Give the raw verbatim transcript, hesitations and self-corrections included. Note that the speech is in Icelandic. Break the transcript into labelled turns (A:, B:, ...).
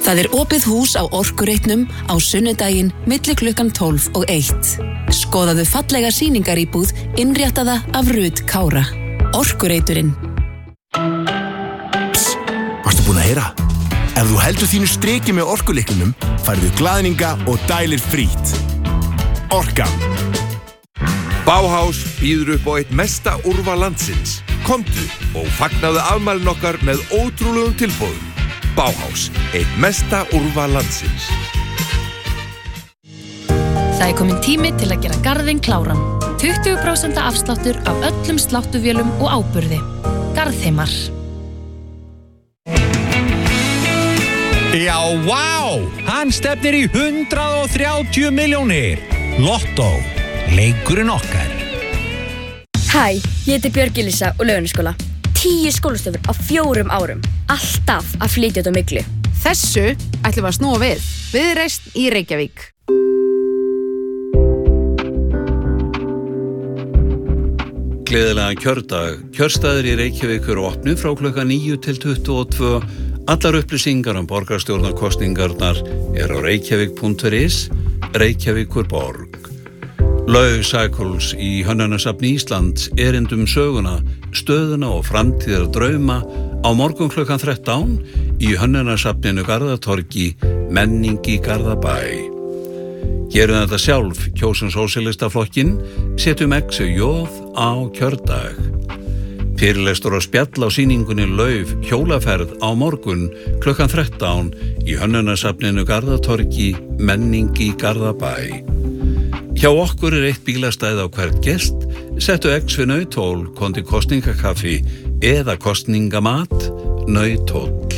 A: Það er opið hús á Orkureitnum á sunnudaginn milli klukkan tólf og eitt. Skoðaðu fallega sýningaríbúð innréttaða af Rut Kára. Orkureiturinn.
B: Pss, varstu búin að heyra? Ef þú heldur þínu striki með orkulyklinum, færðu glaðninga og dælir frít. Orkan.
C: Bauhaus býður upp á eitt mesta úrval landsins. Komdu og fagnaðu afmælin okkar með ótrúlegum tilboðum. Bauhaus, eitt mesta úrval landsins.
D: Það er kominn tími til að gera garðinn kláran. tuttugu prósent afsláttur af öllum sláttuvélum og áburði. Garðheimar.
E: Já, vá! Hann stefnir í hundrað og þrjátíu milljónir. Lottó, leikurinn okkar.
F: Hæ, ég heiti Björg Elísa og Laugarnesskóla. Tíu skólastofur á fjórum árum. Alltaf að flytja út á myglu.
G: Þessu ætlum við að snúa við. Viðreisn í Reykjavík.
H: Gleðilegan kjördag. Kjörstaðir í Reykjavík eru opnir frá klukkan níu til tuttugu og tvö. Allar upplýsingar um borgarstjórnarkosningarnar er á reykjavík punktur is, Reykjavíkur borg. Laug Cycles í Hönnunarasafni Íslands erindum söguna, stöðuna og framtíðar drauma á morgun klukkan þrettán í Hönnunarasafninu Garðatorgi, menning í Garðabæ. Gerum þetta sjálf, kjósum sósíalistaflokkinn, setjum exu jóð á kjördag. Fyrirlestur og spjall á sýningunni Lauf hjólaferð á morgun klukkan þrettán í Hönnunarasafninu Garðatorgi, menning í Garðabæ. Hjá okkur er eitt bílastæði á hvert gest, settu X við Nauthól, kondi kostningakaffi eða kostningamat, Nauthól.